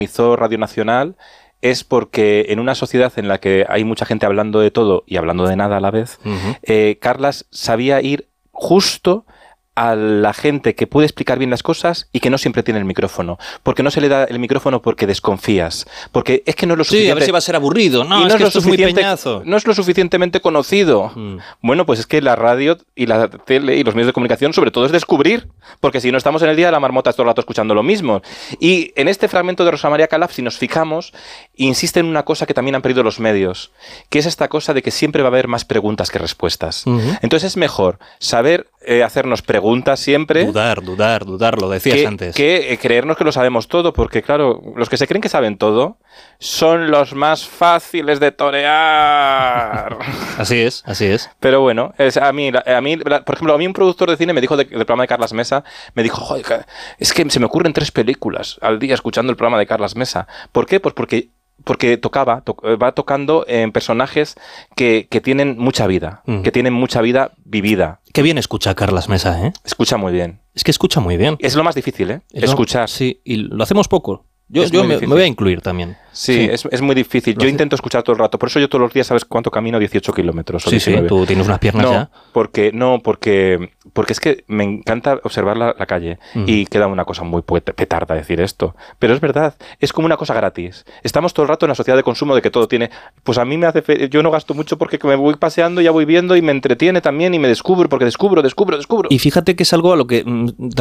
hizo Radio Nacional es porque en una sociedad en la que hay mucha gente hablando de todo y hablando de nada a la vez, Carlas sabía ir justo a la gente que puede explicar bien las cosas y que no siempre tiene el micrófono. Porque no se le da el micrófono porque desconfías. Porque es que no es lo suficiente... Sí, a ver si va a ser aburrido. No, es que esto es muy peñazo. No es lo suficientemente conocido. Bueno, pues es que la radio y la tele y los medios de comunicación sobre todo es descubrir. Porque si no estamos en el día de la marmota todo el rato escuchando lo mismo. Y en este fragmento de Rosa María Calaf, si nos fijamos, insiste en una cosa que también han perdido los medios. Que es esta cosa de que siempre va a haber más preguntas que respuestas. Entonces es mejor saber hacernos preguntas siempre. Dudar, lo decías antes. Que creernos que lo sabemos todo, porque claro, los que se creen que saben todo son los más fáciles de torear. Así es. Pero bueno, a mí, por ejemplo, a mí un productor de cine me dijo del programa de Carlas Mesa, me dijo, joder, es que se me ocurren 3 películas al día escuchando el programa de Carlas Mesa. ¿Por qué? Pues porque va tocando en personajes que tienen mucha vida, que tienen mucha vida vivida. Qué bien escucha Carlas Mesa, ¿eh? Escucha muy bien. Es que escucha muy bien. Es lo más difícil, ¿eh? Escuchar. Sí, y lo hacemos poco. Yo me voy a incluir también. Sí. Es muy difícil. Yo intento escuchar todo el rato. Por eso yo todos los días, ¿sabes cuánto camino? 18 kilómetros. Sí, tú tienes unas piernas ya. Porque es que me encanta observar la calle y queda una cosa muy petarda decir esto. Pero es verdad, es como una cosa gratis. Estamos todo el rato en la sociedad de consumo de que todo tiene... Pues a mí me hace... Yo no gasto mucho porque me voy paseando, ya voy viendo y me entretiene también y me descubro, porque descubro. Y fíjate que es algo a lo que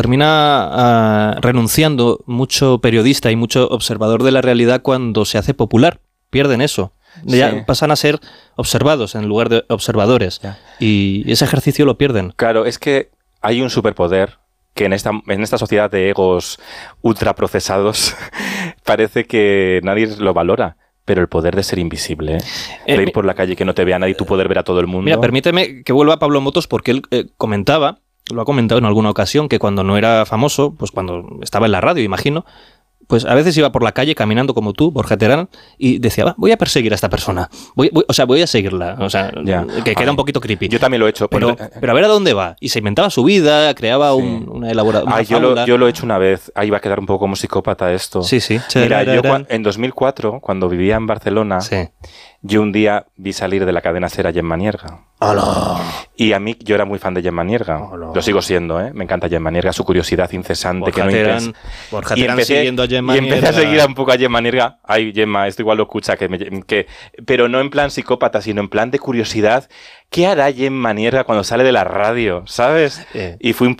termina renunciando mucho periodista y mucho observador de la realidad cuando se hace popular. Pierden eso. Ya pasan a ser observados en lugar de observadores. Ya. Y ese ejercicio lo pierden. Claro, es que hay un superpoder que en esta sociedad de egos ultraprocesados parece que nadie lo valora. Pero el poder de ser invisible, de ir por la calle y que no te vea nadie y tú poder ver a todo el mundo. Mira, permíteme que vuelva a Pablo Motos porque él lo ha comentado en alguna ocasión, que cuando no era famoso, pues cuando estaba en la radio, imagino, pues a veces iba por la calle caminando como tú, Borja Terán, y decía, voy a perseguir a esta persona, voy a seguirla, que queda un poquito creepy. Yo también lo he hecho. Pero a ver a dónde va. Y se inventaba su vida, creaba una elaboración. Yo lo he hecho una vez, ahí va a quedar un poco como psicópata esto. Sí. Mira, yo en 2004, cuando vivía en Barcelona, yo un día vi salir de la cadena SER a Gemma Nierga. ¡Hola! Y a mí, yo era muy fan de Gemma Nierga. ¡Hola! Lo sigo siendo, ¿eh? Me encanta Gemma Nierga, su curiosidad incesante. Borja Terán siguiendo a Gemma Nierga. Y empecé a seguir un poco a Gemma Nierga. Ay, Gemma, esto igual lo escucha, pero no en plan psicópata, sino en plan de curiosidad. ¿Qué hará Gemma Nierga cuando sale de la radio? ¿Sabes? Y fue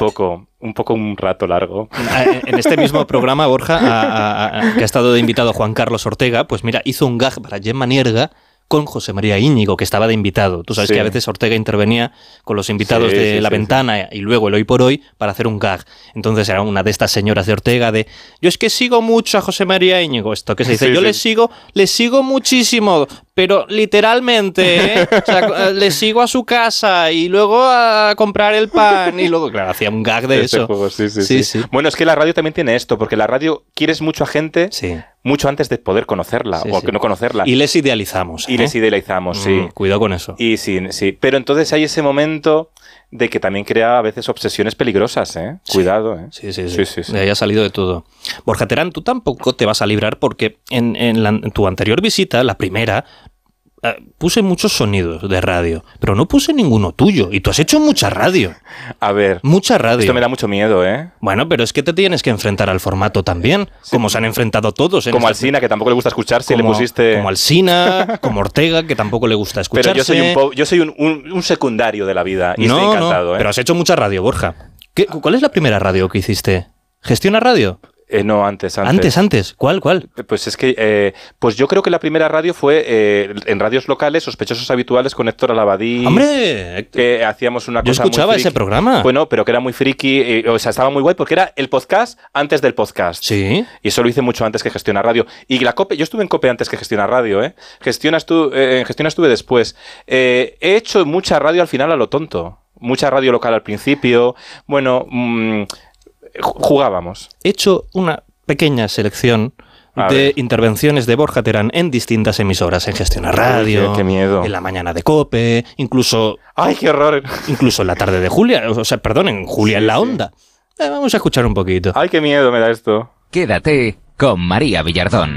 un rato largo. En este mismo programa, Borja, que ha estado de invitado Juan Carlos Ortega, pues mira, hizo un gag para Gemma Nierga con José María Íñigo, que estaba de invitado. Tú sabes que a veces Ortega intervenía con los invitados de La Ventana y luego el Hoy por Hoy para hacer un gag. Entonces era una de estas señoras de Ortega de yo es que sigo mucho a José María Íñigo. Esto que se dice, yo le sigo muchísimo, pero literalmente, o sea, le sigo a su casa y luego a comprar el pan y luego, claro, hacía un gag de eso. Juego, sí. Bueno, es que la radio también tiene esto, porque la radio quieres mucho a gente mucho antes de poder conocerla que no conocerla. Y les idealizamos. Sí. Cuidado con eso. Y sí. Pero entonces hay ese momento de que también crea a veces obsesiones peligrosas, ¿eh? Cuidado, ¿eh? Sí. De ahí ha salido de todo. Borja Terán, tú tampoco te vas a librar porque en tu anterior visita, la primera, puse muchos sonidos de radio, pero no puse ninguno tuyo. Y tú has hecho mucha radio. A ver. Mucha radio. Esto me da mucho miedo, ¿eh? Bueno, pero es que te tienes que enfrentar al formato también, como se han enfrentado todos. Como Alsina, que tampoco le gusta escucharse, le pusiste... Como Alsina, como Ortega, que tampoco le gusta escucharse. Pero yo soy un secundario de la vida y estoy encantado, ¿eh? Pero has hecho mucha radio, Borja. ¿Cuál es la primera radio que hiciste? ¿Gestiona Radio? No, antes. ¿Antes? ¿Cuál? Pues es que, pues yo creo que la primera radio fue en radios locales, Sospechosos Habituales con Héctor Alabadí. ¡Hombre! Que hacíamos una cosa yo escuchaba ese programa. Bueno, pero que era muy friki, o sea, estaba muy guay porque era el podcast antes del podcast. Sí. Y eso lo hice mucho antes que Gestiona Radio. Y la COPE, yo estuve en COPE antes que Gestiona Radio, ¿eh? En Gestiona estuve después. He hecho mucha radio al final a lo tonto. Mucha radio local al principio. Bueno... jugábamos. He hecho una pequeña selección de intervenciones de Borja Terán en distintas emisoras, en Gestiona Radio, qué miedo. En la mañana de COPE, incluso... ¡Ay, qué horror! Incluso en la tarde de Julia, en Julia en la Onda. Vamos a escuchar un poquito. ¡Ay, qué miedo me da esto! Quédate con María Villardón.